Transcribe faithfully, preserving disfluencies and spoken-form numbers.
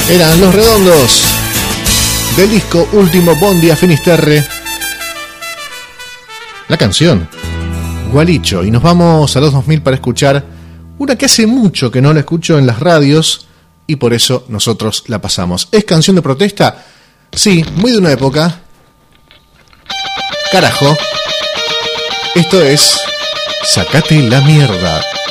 Eran Los Redondos del disco Último Bondi a Finisterre. La canción Gualicho. Y nos vamos a los dos mil para escuchar una que hace mucho que no la escucho en las radios y por eso nosotros la pasamos. ¿Es canción de protesta? Sí, muy de una época. Carajo. Esto es Sacate la mierda.